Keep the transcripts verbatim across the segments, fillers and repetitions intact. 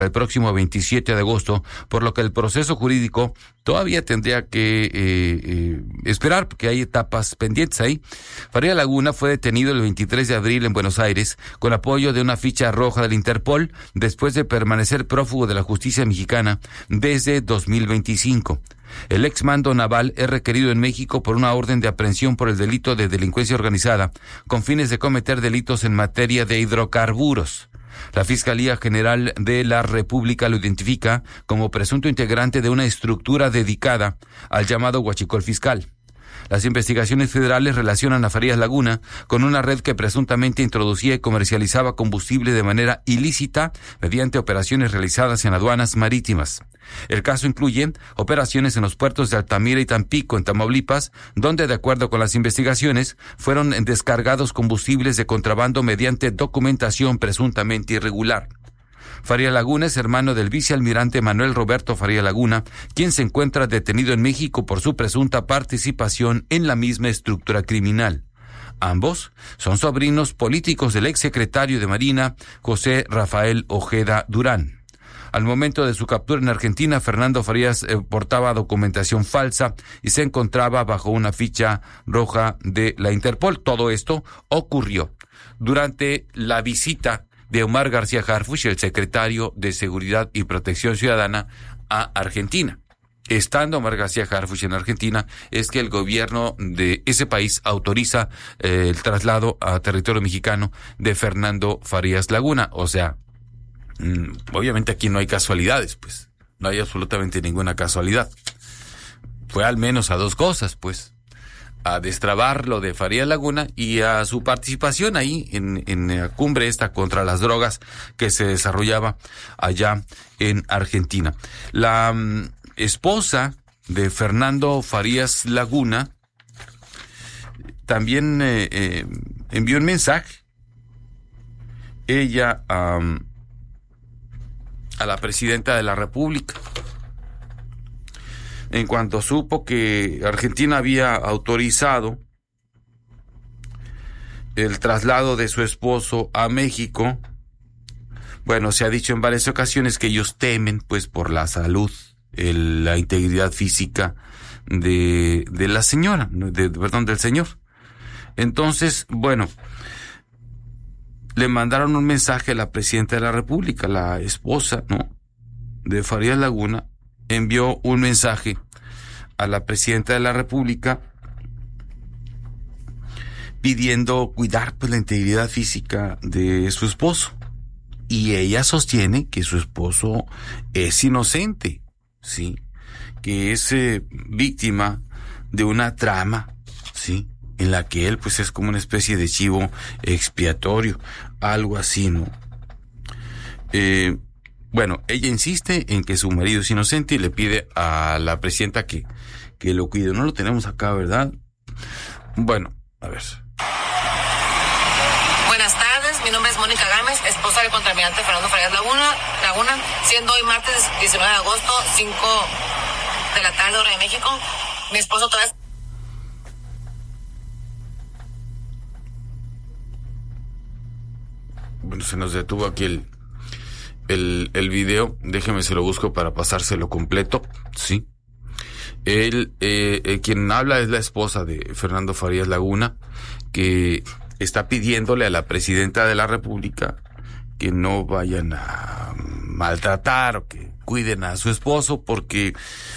el próximo veintisiete de agosto, por lo que el proceso jurídico todavía tendría que eh, eh, esperar, porque hay etapas pendientes ahí. Farías Laguna fue detenido el veintitrés de abril en Buenos Aires con apoyo de una ficha roja del Interpol, después de permanecer prófugo de la justicia mexicana desde dos mil veinticinco. El ex mando naval es requerido en México por una orden de aprehensión por el delito de delincuencia organizada, con fines de cometer delitos en materia de hidrocarburos. La Fiscalía General de la República lo identifica como presunto integrante de una estructura dedicada al llamado huachicol fiscal. Las investigaciones federales relacionan a Farías Laguna con una red que presuntamente introducía y comercializaba combustible de manera ilícita mediante operaciones realizadas en aduanas marítimas. El caso incluye operaciones en los puertos de Altamira y Tampico, en Tamaulipas, donde, de acuerdo con las investigaciones, fueron descargados combustibles de contrabando mediante documentación presuntamente irregular. Farías Laguna es hermano del vicealmirante Manuel Roberto Farías Laguna, quien se encuentra detenido en México por su presunta participación en la misma estructura criminal. Ambos son sobrinos políticos del exsecretario de Marina, José Rafael Ojeda Durán. Al momento de su captura en Argentina, Fernando Farías eh, portaba documentación falsa y se encontraba bajo una ficha roja de la Interpol. Todo esto ocurrió durante la visita de Omar García Harfuch, el secretario de Seguridad y Protección Ciudadana, a Argentina. Estando Omar García Harfuch en Argentina, es que el gobierno de ese país autoriza eh, el traslado a territorio mexicano de Fernando Farías Laguna. O sea, mmm, obviamente aquí no hay casualidades, pues. No hay absolutamente ninguna casualidad. Fue al menos a dos cosas, pues. A destrabar lo de Farías Laguna y a su participación ahí en, en la cumbre esta contra las drogas que se desarrollaba allá en Argentina. La um, esposa de Fernando Farías Laguna también eh, eh, envió un mensaje. Ella um, a la presidenta de la República, en cuanto supo que Argentina había autorizado el traslado de su esposo a México. Bueno, se ha dicho en varias ocasiones que ellos temen, pues, por la salud, el, la integridad física de, de la señora, de, perdón, del señor. Entonces, bueno, le mandaron un mensaje a la presidenta de la República, la esposa, ¿no?, de Farías Laguna, envió un mensaje a la presidenta de la República pidiendo cuidar, pues, la integridad física de su esposo. Y ella sostiene que su esposo es inocente, sí, que es eh, víctima de una trama, sí, en la que él, pues, es como una especie de chivo expiatorio, algo así, ¿no? Eh, Bueno, ella insiste en que su marido es inocente y le pide a la presidenta que, que lo cuide. No lo tenemos acá, ¿verdad? Bueno, a ver. Buenas tardes, mi nombre es Mónica Gámez, esposa del contraalmirante Fernando Farías Laguna, Laguna, siendo hoy martes diecinueve de agosto, cinco de la tarde, hora de México. Mi esposo todavía... Bueno, se nos detuvo aquí el... El, el video, déjeme se lo busco para pasárselo completo, sí. Él, eh, eh, quien habla es la esposa de Fernando Farías Laguna, que está pidiéndole a la presidenta de la República que no vayan a maltratar o que cuiden a su esposo, porque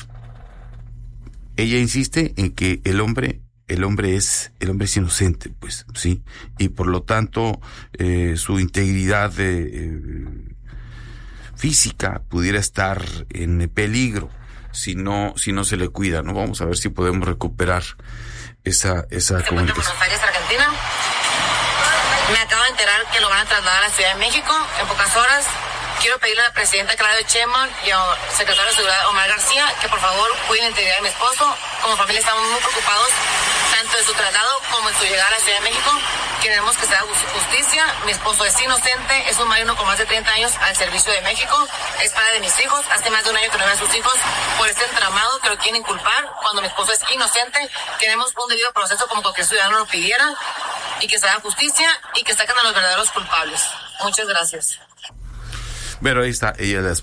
ella insiste en que el hombre, el hombre es, el hombre es inocente, pues, sí, y por lo tanto eh, su integridad de eh, física pudiera estar en peligro si no si no se le cuida, ¿no? Vamos a ver si podemos recuperar esa esa comunicación. Argentina. Me acabo de enterar que lo van a trasladar a la Ciudad de México en pocas horas. Quiero pedirle a la presidenta Claudia Sheinbaum y al secretario de Seguridad Omar García que por favor cuiden la integridad de mi esposo. Como familia estamos muy preocupados tanto de su traslado como en su llegada a la Ciudad de México. Queremos que se haga justicia. Mi esposo es inocente, es un marino con más de treinta años al servicio de México, es padre de mis hijos, hace más de un año que no ve a sus hijos por este entramado que lo quieren inculpar cuando mi esposo es inocente. Queremos un debido proceso como cualquier ciudadano lo pidiera y que se haga justicia y que saquen a los verdaderos culpables. Muchas gracias. Pero ahí está, ella las